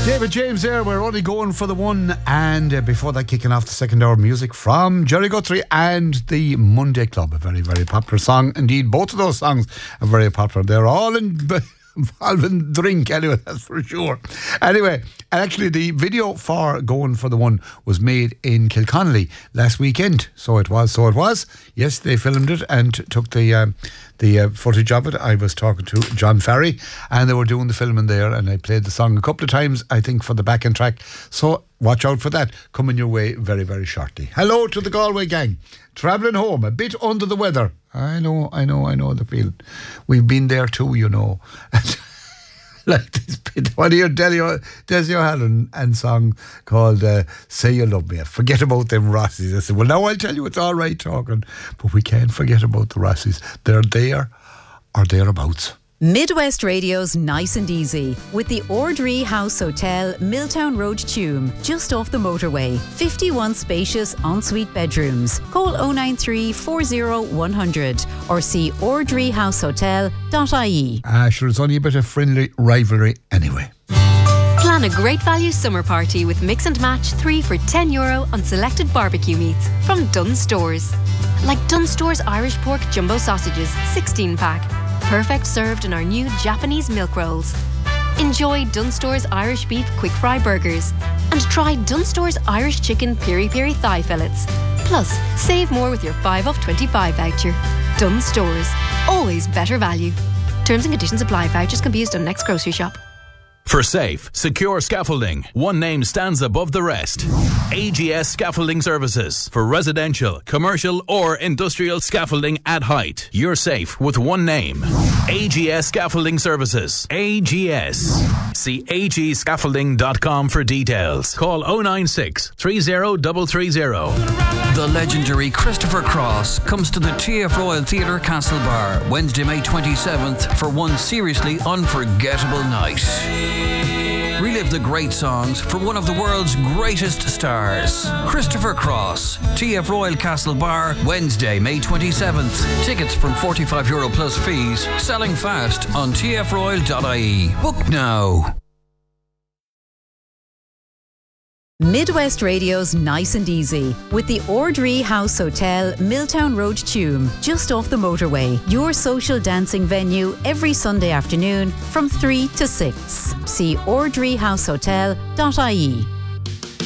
David James there, we're only going for the one, and before that, kicking off the second hour, music from Jerry Guthrie and the Monday Club, a very, very popular song. Indeed, both of those songs are very popular. They're all involving drink anyway, that's for sure. Anyway, actually the video for Going for the One was made in Kilconnelly last weekend. So it was. Yes, they filmed it and took the footage of it. I was talking to John Ferry and they were doing the filming there, and I played the song a couple of times, I think, for the backing track. So watch out for that coming your way very, very shortly. Hello to the Galway gang, travelling home a bit under the weather. I know the feeling. We've been there too, you know. Like this bit, one of your Desi O'Halloran and song called Say You Love Me. Forget about them Rossies. I said, well, now I'll tell you it's all right talking, but we can't forget about the Rossies. They're there or thereabouts. Midwest Radio's Nice and Easy with the Ordree House Hotel, Milltown Road, Tuam, just off the motorway. 51 spacious ensuite bedrooms. Call 093 40 100 or see ordreehousehotel.ie. Sure, it's only a bit of friendly rivalry anyway. Plan a great value summer party with Mix and Match 3 for €10 on selected barbecue meats from Dunnes Stores. Like Dunnes Stores Irish Pork Jumbo Sausages, 16-pack. Perfect served in our new Japanese milk rolls. Enjoy Dunnes Stores Irish Beef Quick Fry Burgers. And try Dunnes Stores Irish Chicken Piri Piri Thigh Fillets. Plus, save more with your 5 off 25 voucher. Dunnes Stores. Always better value. Terms and conditions apply. Vouchers can be used on next grocery shop. For safe, secure scaffolding, one name stands above the rest. AGS Scaffolding Services. For residential, commercial or industrial scaffolding at height. You're safe with one name. AGS Scaffolding Services. AGS. See agscaffolding.com for details. Call 096 30330. The legendary Christopher Cross comes to the TF Royal Theatre Castlebar Wednesday, May 27th for one seriously unforgettable night. Relive the great songs from one of the world's greatest stars. Christopher Cross, TF Royal Castlebar, Wednesday, May 27th. Tickets from €45 plus fees. Selling fast on tfroyal.ie. Book now. Midwest Radio's Nice and Easy with the Ordree House Hotel, Milltown Road, Tuam, just off the motorway. Your social dancing venue every Sunday afternoon from 3 to 6. See ordreehousehotel.ie.